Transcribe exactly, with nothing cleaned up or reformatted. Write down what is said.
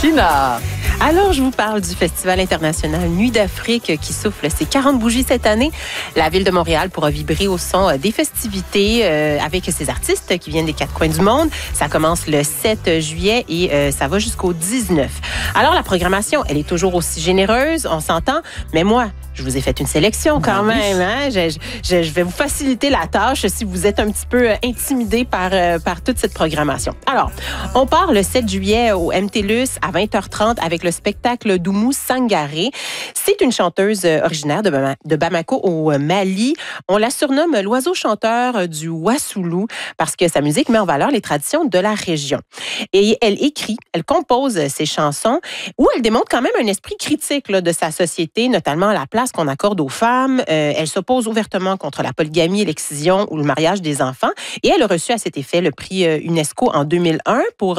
Tina. Alors, je vous parle du Festival international Nuit d'Afrique qui souffle ses quarante bougies cette année. La ville de Montréal pourra vibrer au son des festivités euh, avec ses artistes qui viennent des quatre coins du monde. Ça commence le sept juillet et euh, ça va jusqu'au dix-neuf. Alors, la programmation, elle est toujours aussi généreuse, on s'entend, mais moi, je vous ai fait une sélection quand même. Hein? Je, je, je vais vous faciliter la tâche si vous êtes un petit peu intimidé par, euh, par toute cette programmation. Alors, on part le sept juillet au M T L U S à vingt heures trente avec le spectacle d'Oumou Sangaré. C'est une chanteuse originaire de, Bama- de Bamako au Mali. On la surnomme l'oiseau chanteur du Wassoulou parce que sa musique met en valeur les traditions de la région. Et elle écrit, elle compose ses chansons où elle démontre quand même un esprit critique là, de sa société, notamment la place qu'on accorde aux femmes. Euh, elle s'oppose ouvertement contre la polygamie et l'excision ou le mariage des enfants. Et elle a reçu à cet effet le prix UNESCO en deux mille un pour